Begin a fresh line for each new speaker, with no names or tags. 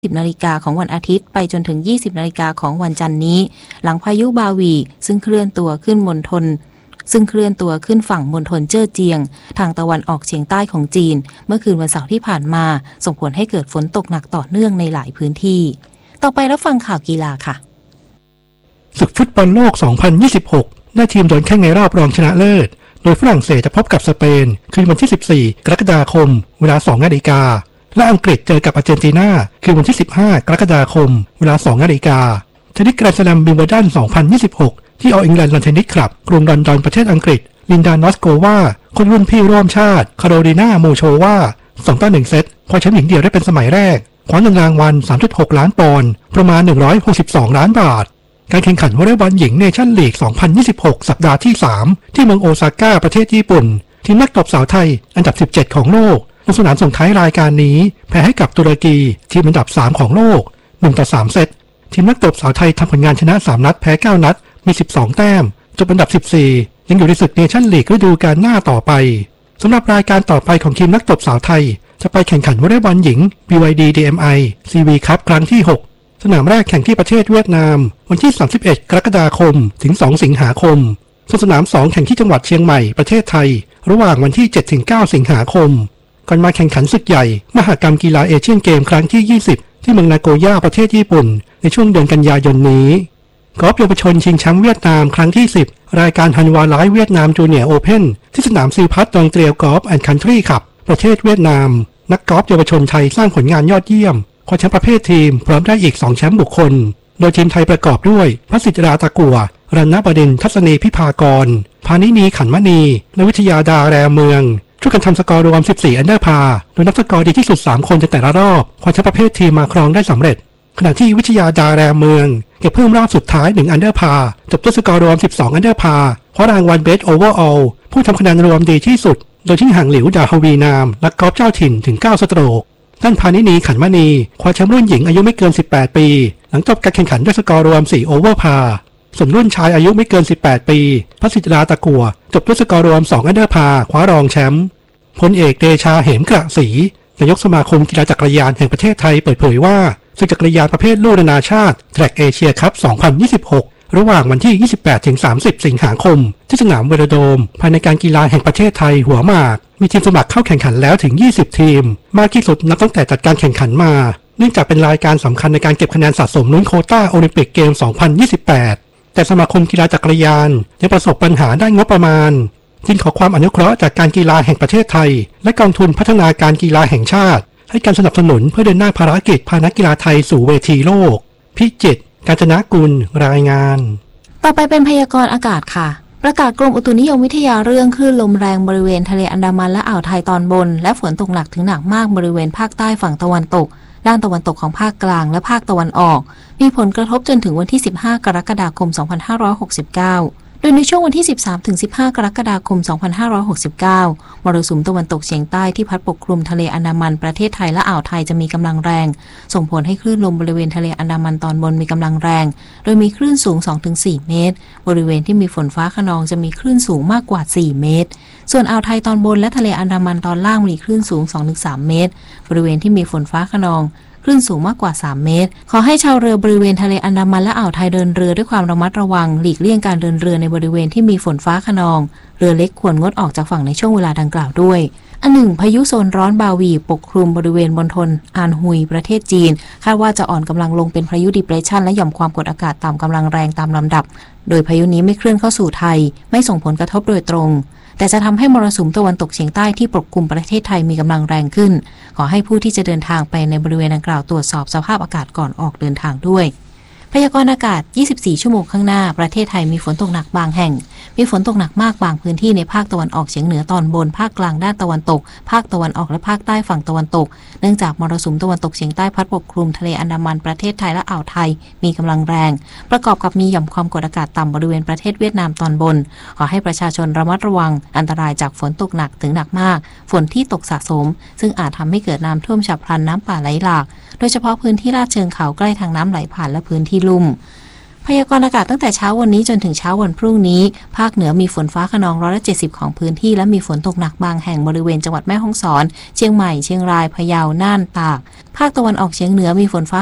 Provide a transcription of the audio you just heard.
10 นาฬิกาของวันอาทิตย์ไปจนถึง 20 นาฬิกาของวันจันทร์นี้หลังพายุบาวีซึ่งเคลื่อนตัวขึ้นฝั่งมณฑลเจ้อเจียงทางตะวันออกเฉียงใต้ของจีนเมื่อคืนวันเสาร์ที่ผ่านมาส่งผลให้เกิดฝนตกหนักต่อเนื่องในหลายพื้นที่ต่อไปรับฟังข่าวกีฬาค่ะ
ศึกฟุตบอลโลก 2026 ได้ทีมโดนแข่งในรอบรองชนะเลิศโดยฝรั่งเศสจะพบกับสเปนคืนวันที่ 14 กรกฎาคมเวลา 2 นาฬิกาและอังกฤษเจอกับอาร์เจนตินาคืนวันที่ 15 กรกฎาคมเวลา 2 นาฬิกาเทนนิสแกรนด์สแลมวิมเบิลดัน 2026 ที่ออลอิงแลนด์ลอนเทนนิสคลับกรุงลอนดอนประเทศอังกฤษลินดานอสโกวาคนรุ่นพี่ร่วมชาติคาโรลินาโมโชวา2-1 เซตคว้าแชมป์หญิงเดี่ยวได้เป็นสมัยแรกคว้าเงินรางวัล 3.6 ล้านปอนด์ประมาณ162ล้านบาทการแข่งขันวอลเลย์บอลหญิงเนชั่นลีก 2026 สัปดาห์ที่ 3 ที่เมืองโอซาก้าประเทศญี่ปุ่นทีมนักตบสาวไทยอันดับ 17 ของโลกลงสนามส่งท้ายรายการนี้แพ้ให้กับตุรกีทีมอันดับ 3 ของโลก 1-3 เซตทีมนักตบสาวไทยทำผลงานชนะ 3 นัดแพ้ 9 นัดมี12 แต้มจบอันดับ 14 ยังอยู่ในศึกเนชั่นลีกฤดูกาลหน้าต่อไปสำหรับรายการต่อไปของทีมนักตบสาวไทยจะไปแข่งขันวอลเลย์บอลหญิง BYD DMI CV Cup ครั้งที่ 6 สนามแรกแข่งที่ประเทศเวียดนามวันที่ 31 กรกฎาคมถึง 2 สิงหาคมส่วนสนาม 2 แข่งที่จังหวัดเชียงใหม่ประเทศไทยระหว่างวันที่ 7-9 สิงหาคมก่อนมาแข่งขันศึกใหญ่มหกรรมกีฬาเอเชียนเกมครั้งที่ 20 ที่เมืองนาโกย่าประเทศญี่ปุ่นในช่วงเดือนกันยายนนี้กอล์ฟเยาวชนชิงแชมป์เวียดนามครั้งที่ 10 รายการฮันวาไลท์เวียดนามจูเนียร์โอเพ่นที่สนามซิลพัทดองเตรียวกอล์ฟแอนด์คันทรีคลับประเทศเวียดนามนักกอล์ฟเยาวชนไทยสร้างผลงานยอดเยี่ยมคว้าแชมป์ประเภททีมพร้อมได้อีก2แชมป์บุคคลโดยทีมไทยประกอบด้วยพระสิทธิราตะกัวรันบดินทร์ทัศนีพิภากรพานินีขันมณีและวิทยาดาแรเมืองช่วยกันทำสกอร์รวม14อันเดอร์พาโดยนักสกอร์ดีที่สุด3คนในแต่ละรอบคว้าแชมป์ประเภททีมมาครองได้สำเร็จขณะที่วิทยาดาแรเมืองเก็บเพิ่มรอบสุดท้าย1อันเดอร์พาจบด้วยสกอร์รวม12อันเดอร์พาเพราะรางวัลเบสโอเวอร์ออลผู้ทำคะแนนรวมดีที่สุดโดยทิ้งห่างหลิวดาฮวีนามและกอล์ฟเจ้าถิ่นถึง9สโตรกด้านพานินีขันมณีคว้าแชมป์รุ่นหญิงอายุไม่เกิน18ปีหลังจบการแข่งขันด้วยสกอร์รวม4โอเวอร์พาส่วนรุ่นชายอายุไม่เกิน18ปีพระสิทธิราตะกัวจบด้วยสกอร์รวม2อันเดอร์พาคว้ารองแชมป์พลเอกเดชาเหมกระศรีนายกสมาคมกีฬาจักรยานแห่งประเทศไทยเปิดเผยว่าศึกจักรยานประเภทลู่นานาชาติแทร็กเอเชียคัพ 2026 ระหว่างวันที่ 28-30 สิงหาคมที่สนามเวโรโดมภายในการกีฬาแห่งประเทศไทยหัวหมากมีทีมสมัครเข้าแข่งขันแล้วถึง20ทีมมากที่สุดนับตั้งแต่จัดการแข่งขันมาเนื่องจากเป็นรายการสำคัญในการเก็บคะแนนสะสมลุ้นโควต้าโอลิมปิกเกม 2028 แต่สมาคมกีฬาจักรยานยังประสบปัญหาด้านงบประมาณจึงขอความอนุเคราะห์จากการกีฬาแห่งประเทศไทยและกองทุนพัฒนาการกีฬาแห่งชาติให้การสนับสนุนเพื่อเดินหน้าภารกิจพานักกีฬาไทยสู่เวทีโลกพิจิตร กาญจนกุลรายงาน
ต่อไปเป็นพยากรณ์อากาศค่ะประกาศกรมอุตุนิยมวิทยาเรื่องคลื่นลมแรงบริเวณทะเลอันดามันและอ่าวไทยตอนบนและฝนตกหนักถึงหนักมากบริเวณภาคใต้ฝั่งตะวันตกด้านตะวันตกของภาคกลางและภาคตะวันออกมีผลกระทบจนถึงวันที่15กรกฎาคม2569โดยในช่วงวันที่ 13-15 กรกฎาคม 2569 มรสุมตะวันตกเฉียงใต้ที่พัดปกคลุมทะเลอันดามันประเทศไทยและอ่าวไทยจะมีกำลังแรงส่งผลให้คลื่นลมบริเวณทะเลอันดามันตอนบนมีกำลังแรงโดยมีคลื่นสูง 2-4 เมตรบริเวณที่มีฝนฟ้าคะนองจะมีคลื่นสูงมากกว่า4เมตรส่วนอ่าวไทยตอนบนและทะเลอันดามันตอนล่างมีคลื่นสูง 2-3 เมตรบริเวณที่มีฝนฟ้าคะนองคลื่นสูงมากกว่า3เมตรขอให้ชาวเรือบริเวณทะเลอันดามันและอ่าวไทยเดินเรือด้วยความระมัดระวังหลีกเลี่ยงการเดินเรือในบริเวณที่มีฝนฟ้าคะนองเรือเล็กควรงดออกจากฝั่งในช่วงเวลาดังกล่าวด้วยอันหนึ่งพายุโซนร้อนบาวีปกคลุมบริเวณมณฑลอานฮุยประเทศจีนคาดว่าจะอ่อนกำลังลงเป็นพายุดิเพรสชันและหย่อมความกดอากาศต่ำกำลังแรงตามลำดับโดยพายุนี้ไม่เคลื่อนเข้าสู่ไทยไม่ส่งผลกระทบโดยตรงแต่จะทำให้มรสุมตะวันตกเฉียงใต้ที่ปกคลุมประเทศไทยมีกำลังแรงขึ้นขอให้ผู้ที่จะเดินทางไปในบริเวณดังกล่าวตรวจสอบสภาพอากาศก่อนออกเดินทางด้วยพยากรณ์อากาศ24ชั่วโมงข้างหน้าประเทศไทยมีฝนตกหนักบางแห่งมีฝนตกหนักมากบางพื้นที่ในภาคตะวันออกเฉียงเหนือตอนบนภาคกลางด้านตะวันตกภาคตะวันออกและภาคใต้ฝั่งตะวันตกเนื่องจากมรสุมตะวันตกเฉียงใต้พัดปกคลุมทะเลอันดามันประเทศไทยและอ่าวไทยมีกำลังแรงประกอบกับมีหย่อมความกดอากาศต่ำบริเวณประเทศเวียดนามตอนบนขอให้ประชาชนระมัดระวังอันตรายจากฝนตกหนักถึงหนักมากฝนที่ตกสะสมซึ่งอาจทำให้เกิดน้ำท่วมฉับพลันน้ำป่าไหลหลากโดยเฉพาะพื้นที่ลาดเชิงเขาใกล้ทางน้ำไหลผ่านและพื้นที่ลุ่มพยากรณ์อากาศตั้งแต่เช้าวันนี้จนถึงเช้าวันพรุ่งนี้ภาคเหนือมีฝนฟ้าคะนอง170ของพื้นที่และมีฝนตกหนักบางแห่งบริเวณจังหวัดแม่ฮ่องสอนเชียงใหม่เชียงรายพะเยาน่านตากภาคตะวันออกเฉียงเหนือมีฝนฟ้า